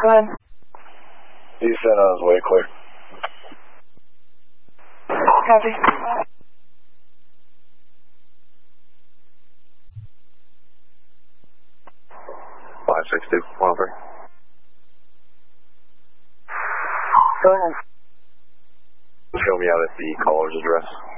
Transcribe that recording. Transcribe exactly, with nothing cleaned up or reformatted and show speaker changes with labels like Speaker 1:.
Speaker 1: Go ahead.
Speaker 2: He's sent on his way, clear.
Speaker 1: Copy.
Speaker 2: five six two, one oh three.
Speaker 1: Go ahead.
Speaker 2: Show me out at the caller's address.